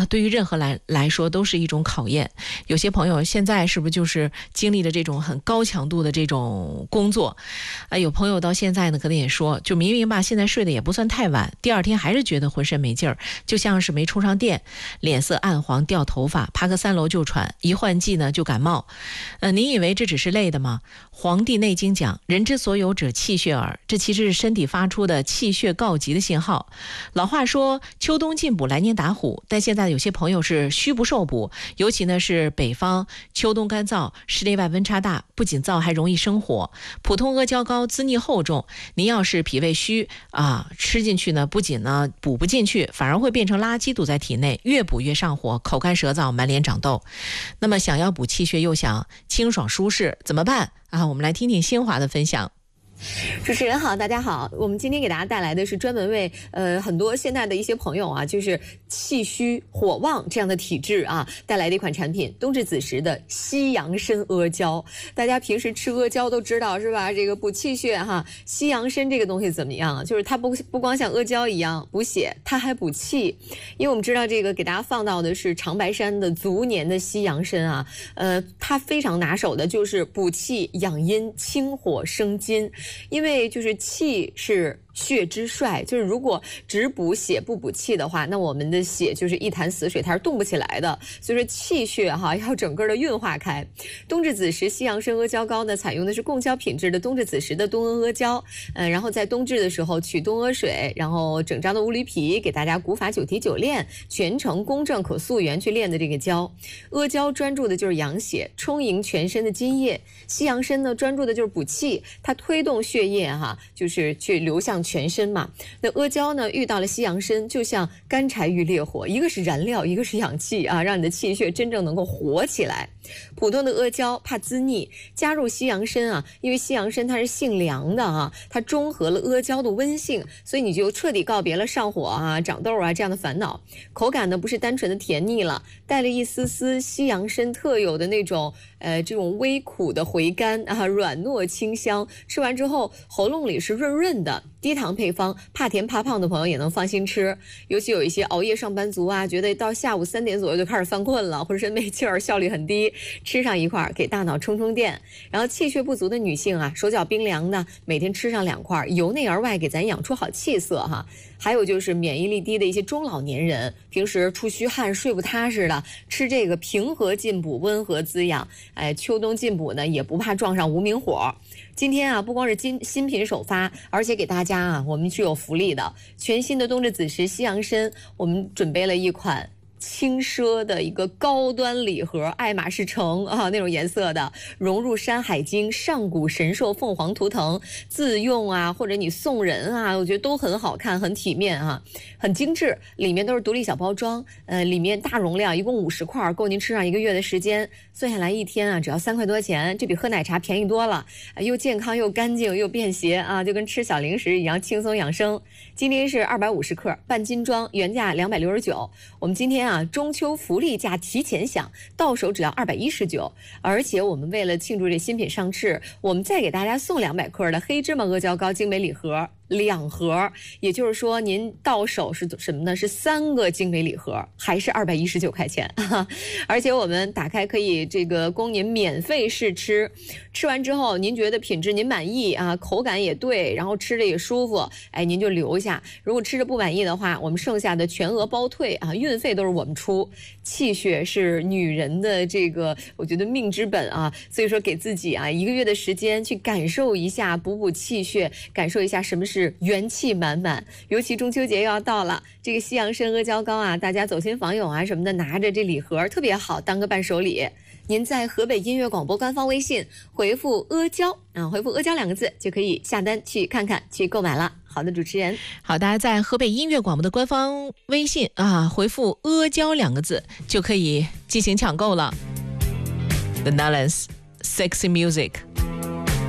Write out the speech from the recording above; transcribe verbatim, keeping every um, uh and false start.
啊，对于任何来来说都是一种考验。有些朋友现在是不是就是经历了这种很高强度的这种工作啊？有朋友到现在呢，可能也说，就明明吧，现在睡得也不算太晚，第二天还是觉得浑身没劲儿，就像是没充上电，脸色暗黄，掉头发，爬个三楼就喘，一换季呢就感冒。呃，您以为这只是累的吗？《黄帝内经》讲，人之所有者气血耳，这其实是身体发出的气血告急的信号。老话说秋冬进补，来年打虎，但现在有些朋友是虚不受补，尤其呢是北方秋冬干燥，室内外温差大，不仅燥还容易生火。普通阿胶糕滋腻厚重，您要是脾胃虚啊，吃进去呢不仅呢补不进去，反而会变成垃圾堵在体内，越补越上火，口干舌燥，满脸长痘。那么想要补气血又想清爽舒适怎么办啊？我们来听听新华的分享。 主持人好，大家好，我们今天给大家带来的是专门为呃很多现在的一些朋友啊，就是气虚火旺这样的体质啊，带来的一款产品，冬至子时的西洋参阿胶。大家平时吃阿胶都知道是吧？这个补气血哈，西洋参这个东西怎么样啊？就是它不不光像阿胶一样补血，它还补气。因为我们知道这个给大家放到的是长白山的足年的西洋参啊，呃，它非常拿手的就是补气养阴、清火生津。因为就是气是血之帅，就是如果只补血不补气的话，那我们的血就是一潭死水，它是动不起来的。所以说气血哈要整个的运化开。冬至子时西洋参阿胶糕呢，采用的是贡胶品质的冬至子时的冬阿阿胶，呃，然后在冬至的时候取冬阿水，然后整张的乌驴皮给大家古法九提九炼，全程公正可溯源去炼的这个胶。阿胶专注的就是养血，充盈全身的津液；西洋参呢专注的就是补气，它推动血液哈，就是去流向全身嘛。那阿胶呢遇到了西洋参，就像干柴遇烈火，一个是燃料，一个是氧气啊，让你的气血真正能够活起来。普通的阿胶怕滋腻，加入西洋参啊，因为西洋参它是性凉的啊，它中和了阿胶的温性，所以你就彻底告别了上火啊、长痘啊这样的烦恼。口感呢不是单纯的甜腻了，带了一丝丝西洋参特有的那种呃这种微苦的回甘啊，软糯清香，吃完之后喉咙里是润润的。低糖配方，怕甜怕胖的朋友也能放心吃。尤其有一些熬夜上班族啊，觉得到下午三点左右就开始犯困了，浑身没劲儿，效率很低，吃上一块给大脑充充电。然后气血不足的女性啊，手脚冰凉的，每天吃上两块，由内而外给咱养出好气色哈。还有就是免疫力低的一些中老年人，平时出虚汗睡不踏实的，吃这个平和进补，温和滋养，哎，秋冬进补呢也不怕撞上无名火。今天啊，不光是新新品首发，而且给大家啊，我们是有福利的。全新的冬至子时西洋参，我们准备了一款轻奢的一个高端礼盒，爱马仕橙啊那种颜色的，融入山海经、上古神兽、凤凰图腾，自用啊或者你送人啊，我觉得都很好看，很体面啊，很精致。里面都是独立小包装，呃，里面大容量，一共五十块，够您吃上一个月的时间。算下来一天啊，只要三块多钱，这比喝奶茶便宜多了，呃、又健康又干净又便携啊，就跟吃小零食一样轻松养生。今天是二百五十克半斤装，原价两百六十九，我们今天啊。啊，中秋福利价提前享，到手只要二百一十九，而且我们为了庆祝这新品上市，我们再给大家送两百克的黑芝麻阿胶糕精美礼盒。两盒，也就是说您到手是什么呢？是三个精美礼盒，还是二百一十九块钱。而且我们打开可以这个供您免费试吃，吃完之后您觉得品质您满意啊，口感也对，然后吃着也舒服，哎，您就留下。如果吃着不满意的话，我们剩下的全额包退啊，运费都是我们出。气血是女人的这个我觉得命之本啊，所以说给自己啊一个月的时间去感受一下，补补气血，感受一下什么是元气满满。尤其中秋节又要到了，这个西洋参阿胶糕啊，大家走亲访友啊什么的，拿着这礼盒特别好当个伴手礼。您在河北音乐广播官方微信回复阿胶啊，回复阿胶两个字就可以下单去看看去购买了。好的，主持人， 好，大家在河北音乐广播的官方微信啊，回复阿胶两个字就可以进行抢购了。The Netherlands Sexy Music。